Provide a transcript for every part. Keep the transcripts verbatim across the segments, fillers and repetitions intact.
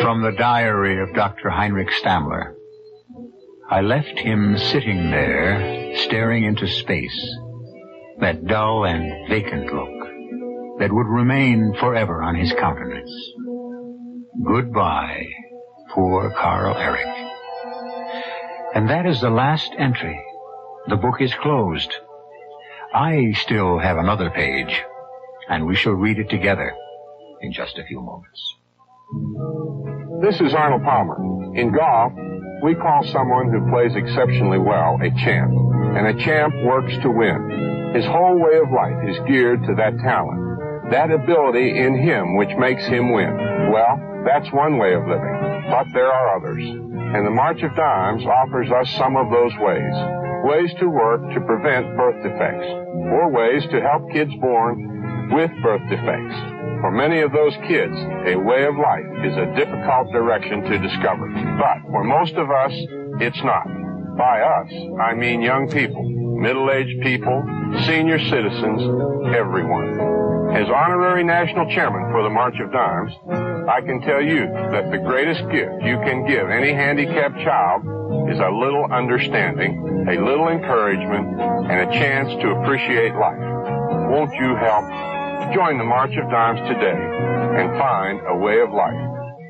From the diary of Doctor Heinrich Stammler. I left him sitting there, staring into space, that dull and vacant look that would remain forever on his countenance. Goodbye, poor Carl Eric. And that is the last entry. The book is closed. I still have another page, and we shall read it together in just a few moments. This is Arnold Palmer. In golf, we call someone who plays exceptionally well a champ, and a champ works to win. His whole way of life is geared to that talent, that ability in him which makes him win. Well, that's one way of living, but there are others, and the March of Dimes offers us some of those ways. Ways to work to prevent birth defects, or ways to help kids born with birth defects. For many of those kids, a way of life is a difficult direction to discover. But for most of us, it's not. By us, I mean young people, middle-aged people, senior citizens, everyone. As honorary national chairman for the March of Dimes, I can tell you that the greatest gift you can give any handicapped child is a little understanding, a little encouragement, and a chance to appreciate life. Won't you help? Join the March of Dimes today and find a way of life.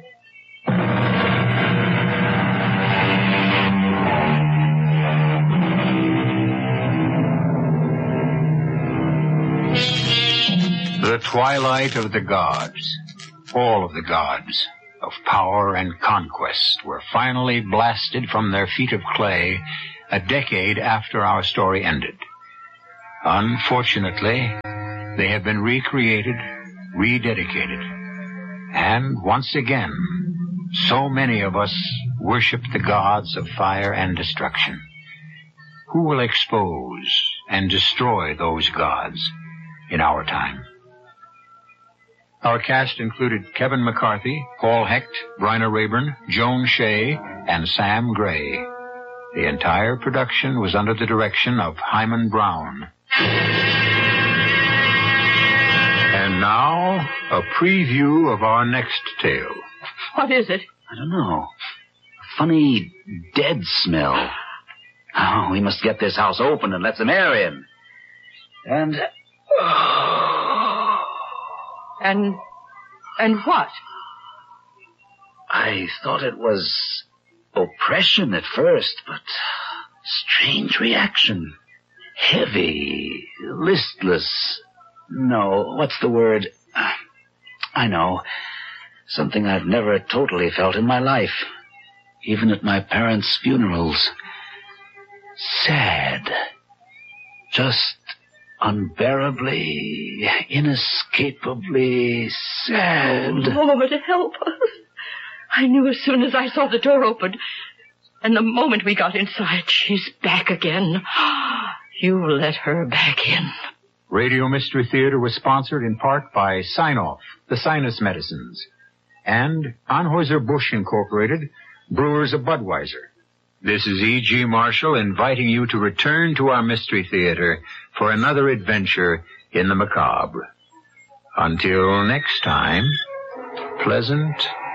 The twilight of the gods, all of the gods of power and conquest, were finally blasted from their feet of clay a decade after our story ended. Unfortunately, they have been recreated, rededicated, and once again, so many of us worship the gods of fire and destruction. Who will expose and destroy those gods in our time? Our cast included Kevin McCarthy, Paul Hecht, Bryna Rayburn, Joan Shea, and Sam Gray. The entire production was under the direction of Hyman Brown. And now, a preview of our next tale. What is it? I don't know. A funny, dead smell. Oh, we must get this house open and let some air in. And... And... and what? I thought it was oppression at first, but strange reaction. Heavy, listless... No, what's the word? Uh, I know. Something I've never totally felt in my life. Even at my parents' funerals. Sad. Just unbearably, inescapably sad. Oh, Lord, help us. I knew as soon as I saw the door open. And the moment we got inside, she's back again. You let her back in. Radio Mystery Theater was sponsored in part by Sign-Off, the Sinus Medicines, and Anheuser-Busch Incorporated, Brewers of Budweiser. This is E G. Marshall inviting you to return to our Mystery Theater for another adventure in the macabre. Until next time, pleasant